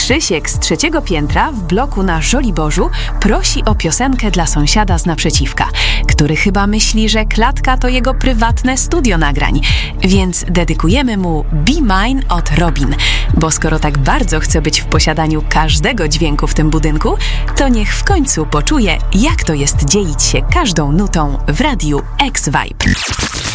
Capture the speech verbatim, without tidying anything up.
Krzysiek z trzeciego piętra w bloku na Żoliborzu prosi o piosenkę dla sąsiada z naprzeciwka, który chyba myśli, że klatka to jego prywatne studio nagrań. Więc dedykujemy mu Be Mine od Robin, bo skoro tak bardzo chce być w posiadaniu każdego dźwięku w tym budynku, to niech w końcu poczuje, jak to jest dzielić się każdą nutą w radiu X-Vibe.